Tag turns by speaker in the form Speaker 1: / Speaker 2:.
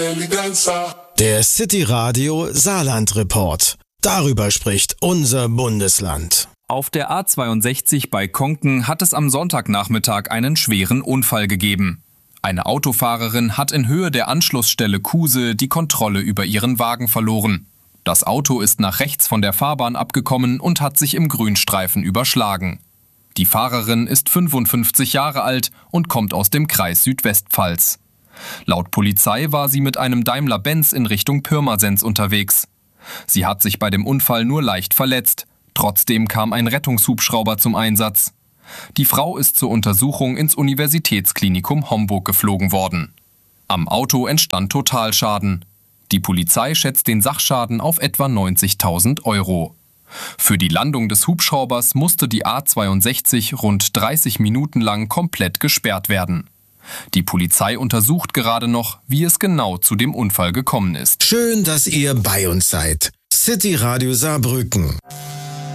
Speaker 1: Der City Radio Saarland Report. Darüber spricht unser Bundesland.
Speaker 2: Auf der A62 bei Konken hat es am Sonntagnachmittag einen schweren Unfall gegeben. Eine Autofahrerin hat in Höhe der Anschlussstelle Kuse die Kontrolle über ihren Wagen verloren. Das Auto ist nach rechts von der Fahrbahn abgekommen und hat sich im Grünstreifen überschlagen. Die Fahrerin ist 55 Jahre alt und kommt aus dem Kreis Südwestpfalz. Laut Polizei war sie mit einem Daimler-Benz in Richtung Pirmasens unterwegs. Sie hat sich bei dem Unfall nur leicht verletzt. Trotzdem kam ein Rettungshubschrauber zum Einsatz. Die Frau ist zur Untersuchung ins Universitätsklinikum Homburg geflogen worden. Am Auto entstand Totalschaden. Die Polizei schätzt den Sachschaden auf etwa 90.000 Euro. Für die Landung des Hubschraubers musste die A62 rund 30 Minuten lang komplett gesperrt werden. Die Polizei untersucht gerade noch, wie es genau zu dem Unfall gekommen ist.
Speaker 1: Schön, dass ihr bei uns seid. City Radio Saarbrücken.